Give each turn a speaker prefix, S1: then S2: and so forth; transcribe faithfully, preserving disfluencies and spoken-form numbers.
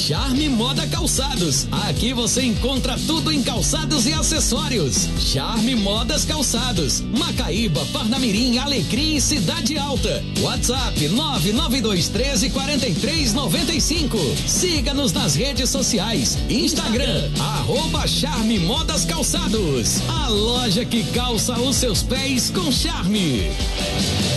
S1: Charme Moda Calçados. Aqui você encontra tudo em calçados e acessórios. Charme Modas Calçados. Macaíba, Parnamirim, Alecrim e Cidade Alta. WhatsApp nove nove dois um três, quatro três nove cinco. Siga-nos nas redes sociais. Instagram, arroba Charme Modas Calçados. A loja que calça os seus pés com charme.